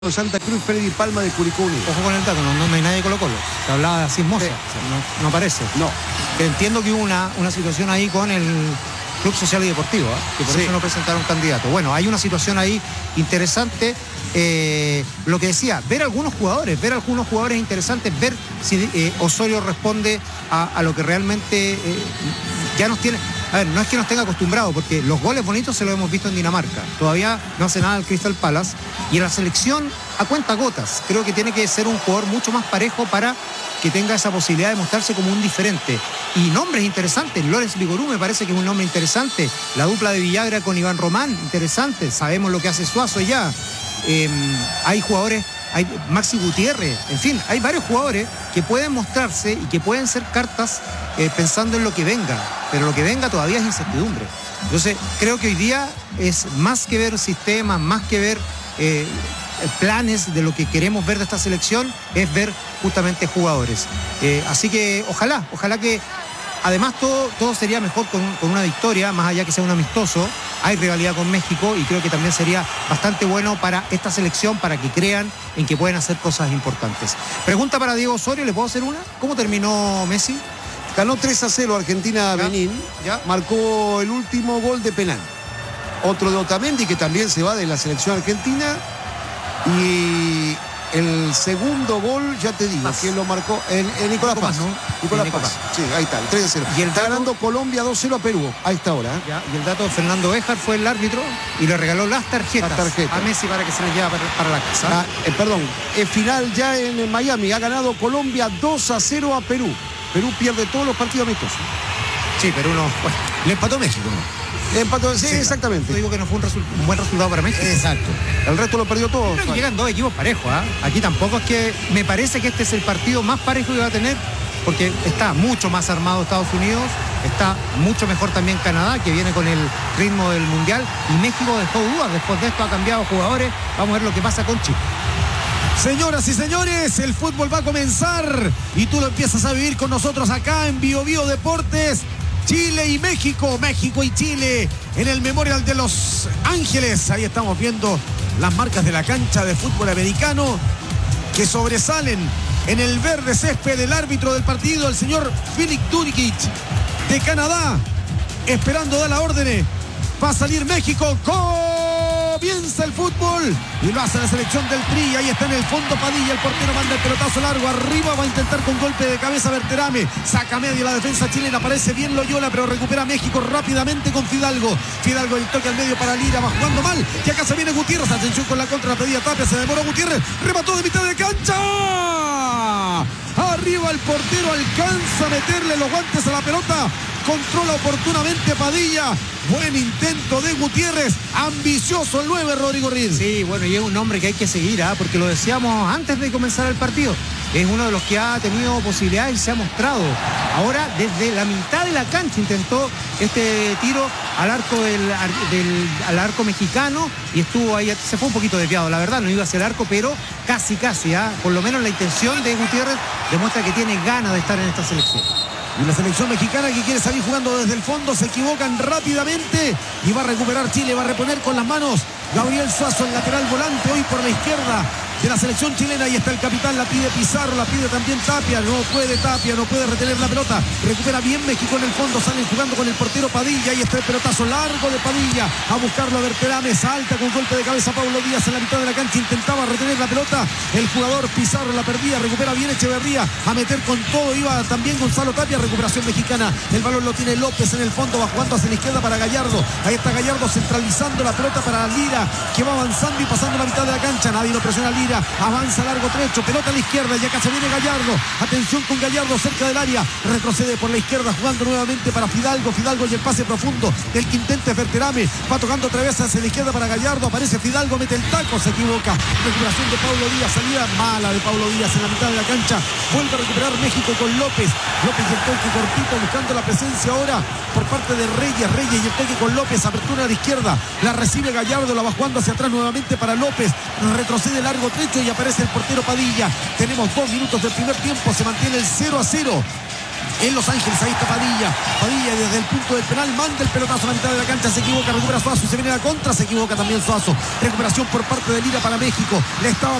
Santa Cruz, Freddy Palma de Curicó Unido. Ojo con el dato, no hay nadie de Colo-Colo. Se hablaba de Asís Moza, no aparece. No. Que entiendo que hubo una situación ahí con el Club Social y Deportivo, que por eso no presentaron candidato. Bueno, hay una situación ahí interesante. Lo que decía, ver algunos jugadores interesantes, ver si Osorio responde a lo que realmente ya nos tiene. A ver, no es que nos tenga acostumbrado, porque los goles bonitos se los hemos visto en Dinamarca. Todavía no hace nada el Crystal Palace. Y en la selección, a cuentagotas. Creo que tiene que ser un jugador mucho más parejo para que tenga esa posibilidad de mostrarse como un diferente. Y nombres interesantes. Lorenz Vigorú me parece que es un nombre interesante. La dupla de Villagra con Iván Román, interesante. Sabemos lo que hace Suazo ya. Hay jugadores, hay Maxi Gutiérrez, en fin, hay varios jugadores que pueden mostrarse y que pueden ser cartas pensando en lo que venga, pero lo que venga todavía es incertidumbre. Entonces creo que hoy día es más que ver sistemas, más que ver planes de lo que queremos ver de esta selección, es ver justamente jugadores. Así que ojalá que además todo sería mejor con una victoria, más allá que sea un amistoso. Hay rivalidad con México y creo que también sería bastante bueno para esta selección, para que crean en que pueden hacer cosas importantes. Pregunta para Diego Osorio, ¿le puedo hacer una? ¿Cómo terminó Messi? Ganó 3-0 Argentina a Benín. Marcó el último gol de penal. Otro de Otamendi, que también se va de la selección argentina. Y el segundo gol, ya te digo, que lo marcó Nicolás Paz. Nicolás Paz. Sí, ahí está, el 3-0. Y está ganando Colombia 2-0 a Perú a esta hora. Y el dato de Fernando Béjar fue el árbitro y le regaló las tarjetas a Messi para que se las lleve para la casa. El final ya en Miami. Ha ganado Colombia 2-0 a Perú. Perú pierde todos los partidos amistosos. Sí, Perú no. Bueno, le empató México, ¿no? Empató, sí, exactamente. Yo digo que no fue un buen resultado para México. Exacto. El resto lo perdió todo. Creo que llegan dos equipos parejos, ¿eh? Aquí tampoco es que... Me parece que este es el partido más parejo que va a tener, porque está mucho más armado Estados Unidos, está mucho mejor también Canadá, que viene con el ritmo del Mundial, y México dejó dudas. Después de esto ha cambiado jugadores. Vamos a ver lo que pasa con Chile. Señoras y señores, el fútbol va a comenzar y tú lo empiezas a vivir con nosotros acá en Bio Bio Deportes. Chile y México, México y Chile en el Memorial de Los Ángeles. Ahí estamos viendo las marcas de la cancha de fútbol americano que sobresalen en el verde césped del árbitro del partido, el señor Philip Durikic de Canadá, esperando dar la orden. Va a salir México. Comienza el fútbol y lo hace la selección del Tri. Ahí está en el fondo Padilla, el portero manda el pelotazo largo arriba, va a intentar con golpe de cabeza Berterame, saca medio la defensa chilena, aparece bien Loyola, pero recupera México rápidamente con Fidalgo. Fidalgo el toque al medio para Lira, va jugando mal y acá se viene Gutiérrez, atención con la contra, pedía Tapia, se demoró Gutiérrez, remató de mitad de cancha. Arriba el portero alcanza a meterle los guantes a la pelota, controla oportunamente Padilla. Buen intento de Gutiérrez, ambicioso el 9, Rodrigo Riz. Sí, bueno, y es un hombre que hay que seguir, porque lo decíamos antes de comenzar el partido. Es uno de los que ha tenido posibilidades y se ha mostrado. Ahora, desde la mitad de la cancha intentó este tiro al arco al arco mexicano y estuvo ahí, se fue un poquito desviado, la verdad, no iba hacia el arco, pero casi, por lo menos la intención de Gutiérrez demuestra que tiene ganas de estar en esta selección. Y la selección mexicana que quiere salir jugando desde el fondo, se equivocan rápidamente y va a recuperar Chile, va a reponer con las manos Gabriel Suazo, el lateral volante, hoy por la izquierda de la selección chilena. Ahí está el capitán, la pide Pizarro, la pide también Tapia, no puede retener la pelota, recupera bien México en el fondo, salen jugando con el portero Padilla, ahí está el pelotazo largo de Padilla, a buscarlo a Berterame, salta con golpe de cabeza Pablo Díaz en la mitad de la cancha, intentaba retener la pelota, el jugador Pizarro la perdía, recupera bien Echeverría, a meter con todo, iba también Gonzalo Tapia, recuperación mexicana, el balón lo tiene López en el fondo, va jugando hacia la izquierda para Gallardo, ahí está Gallardo centralizando la pelota para Lira, que va avanzando y pasando la mitad de la cancha, nadie lo presiona a Lira, avanza largo trecho, pelota a la izquierda y acá se viene Gallardo, atención con Gallardo cerca del área, retrocede por la izquierda jugando nuevamente para Fidalgo y el pase profundo del que intenta Berterame, va tocando otra vez hacia la izquierda para Gallardo, aparece Fidalgo, mete el taco, se equivoca, recuperación de Pablo Díaz, salida mala de Pablo Díaz en la mitad de la cancha, vuelve a recuperar México con López y el toque cortito buscando la presencia ahora por parte de Reyes y el toque con López, apertura a la izquierda, la recibe Gallardo, la va jugando hacia atrás nuevamente para López, retrocede largo trecho y aparece el portero Padilla. Tenemos 2 minutos del primer tiempo, se mantiene el 0-0. en Los Ángeles. Ahí está Padilla. Padilla desde el punto del penal manda el pelotazo a la mitad de la cancha. Se equivoca, recupera Suazo y se viene a la contra. Se equivoca también Suazo. Recuperación por parte de Lira para México. Le estaba